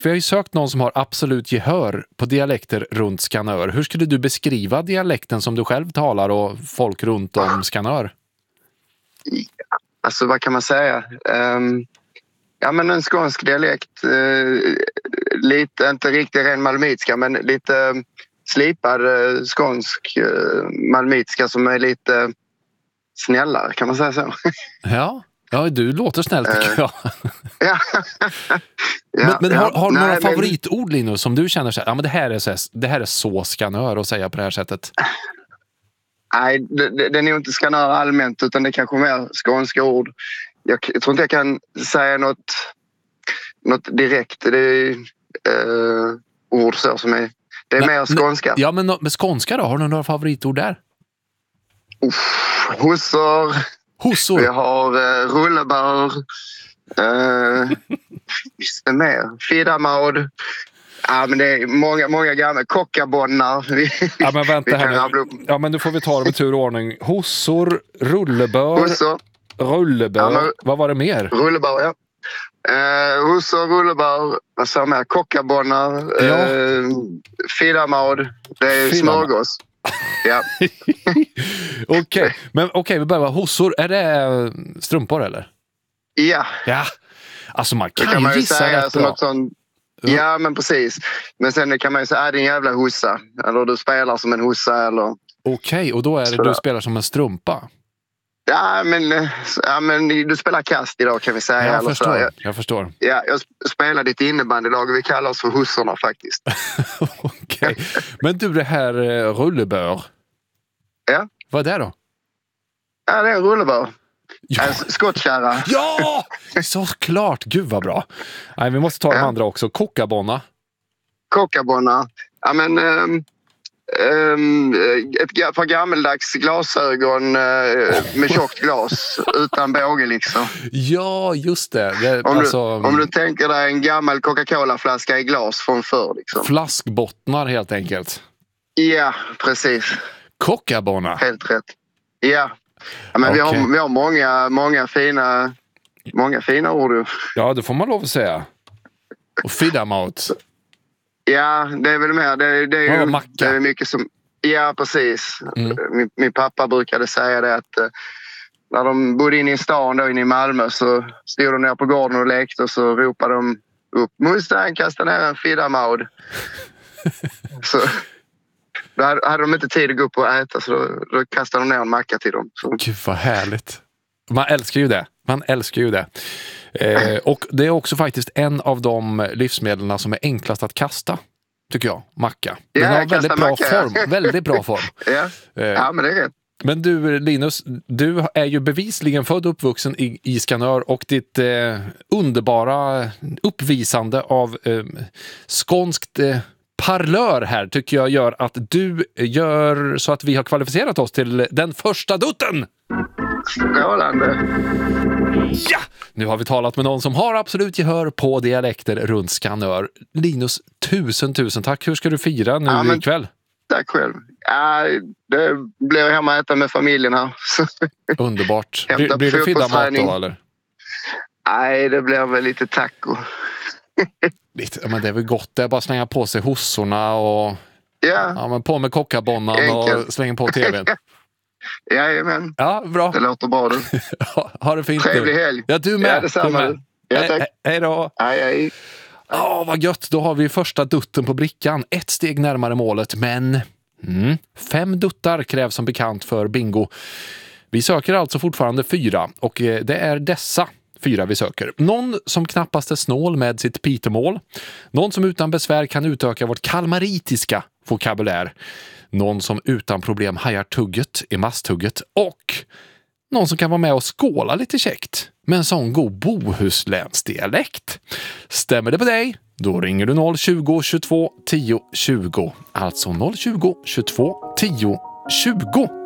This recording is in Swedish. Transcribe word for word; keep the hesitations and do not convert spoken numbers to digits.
För jag har ju sökt någon som har absolut gehör på dialekter runt Skanör. Hur skulle du beskriva dialekten som du själv talar och folk runt om Skanör? Alltså vad kan man säga? Um, ja men en skånsk dialekt. Uh, lite, inte riktigt ren malmöitska men lite uh, slipad uh, skånsk uh, malmöitska som är lite uh, snällare, kan man säga så? Ja, ja du låter snäll tycker jag. Ja. Men, men ja. har, har du Nej, några men... favoritord, Linus, som du känner så här, ja men det här är så, det här är så Skanör att säga på det här sättet? Nej, det, det, det är nog inte Skanör allmänt utan det är kanske mer skånska ord. Jag, jag tror inte jag kan säga något, något direkt. Det är uh, ord så som är... Det är Nej, mer skånska. Ja, men med skånska då? Har du några favoritord där? Uff, hussor. Hussor? Vi har uh, rullebör. Uh, visst är mer. Fidamaud. Ja, men det är många, många gamla kockabonnar. Ja, men vänta här nu. Ja, men nu får vi ta dem i tur och ordning. Hussor, rullebör. Hussor. Rullebör. Ja, men... Vad var det mer? Rullebör, ja. Uh, hussor, rullebör. Vad sa man? Kockabonnar. Ja. Uh, Fidamaud. Det är smörgås. Ja. Okej, okay. Men okej, okay, vi börjar med hussor. Är det strumpor eller? Ja. Ja. Alltså man kan, kan ju man gissa säga rätt bra. Något sånt. Ja, men precis. Men sen kan man ju säga, är det en jävla hussa? Eller du spelar som en hussa, eller... Okej, okay, och då är det Sådär. Du spelar som en strumpa? Ja, men, ja, men du spelar kast idag kan vi säga. Jag eller förstår, jag, jag förstår. Ja, jag spelar ditt innebandylag och vi kallar oss för hussorna faktiskt. Okej, okay. Men du, det här uh, rullebör. Ja. Vad är det då? Ja, det är en rullebör. Ja. En skottkärra. Ja, såklart. Gud vad bra. Nej, vi måste ta ja. de andra också. Kockabonna. Kockabonna. Ja, men um, um, ett par gammeldags glasögon uh, med tjockt glas utan båge liksom. Ja, just det. det om, alltså, du, om du tänker dig en gammal Coca-Cola-flaska i glas från förr liksom. Flaskbottnar helt enkelt. Ja, precis. Kockabonna. Helt rätt. Ja. Ja, men okay. vi, har, vi har många, många fina många fina ord. Ja, det får man lov att säga. Och fidamaut. Ja, det är väl mer. Det, det, är, ju, det är mycket som... Ja, precis. Mm. Min, min pappa brukade säga det att uh, när de bodde inne i stan då inne i Malmö så stod de ner på gården och lekte och så ropade de upp Mustang, kasta ner en fidamaut. Så... Då hade de inte tid att gå upp och äta så då, då kastade de ner en macka till dem. Så. Gud vad härligt. Man älskar ju det. Man älskar ju det. Eh, och det är också faktiskt en av de livsmedlen som är enklast att kasta, tycker jag. Macka. Den ja, har väldigt bra macka, form. Ja. Väldigt bra form. ja. Eh, ja, men det är rätt. Men du Linus, du är ju bevisligen född och uppvuxen i, i Skanör och ditt eh, underbara uppvisande av eh, skånskt eh, parlör här tycker jag gör att du gör så att vi har kvalificerat oss till den första dutten. Strålande. Ja! Nu har vi talat med någon som har absolut gehör på dialekter runt Skanör. Linus, tusen, tusen tack. Hur ska du fira nu ja, men, ikväll? Tack själv. Ja, det blir hemma att äta med familjen här. Underbart. Blir, blir det fidda mat då, eller? Nej, det blir väl lite taco. Lite, men det är väl gott. Det är bara att slänga på sig hussorna och ja. Ja, men på med kockabonnan och slänga på tvn. Jajamän. Ja, bra. Det låter bra du. ha, ha det fint. Trevlig helg. Ja, du med. Ja, detsamma. Du med. Ja, tack. He- hej då. Hej, hej. Ja, vad gött. Då har vi första dutten på brickan. Ett steg närmare målet, men mm, fem duttar krävs som bekant för bingo. Vi söker alltså fortfarande fyra och det är dessa fyra vi söker. Någon som knappast är snål med sitt pitemål. Någon som utan besvär kan utöka vårt kalmaritiska vokabulär. Någon som utan problem hajar tugget i masthugget. Och någon som kan vara med och skåla lite käckt med en sån god bohuslänsdialekt. Stämmer det på dig? Då ringer du noll tjugo, tjugotvå, tio, tjugo. Alltså noll tjugo, tjugotvå, tio, tjugo.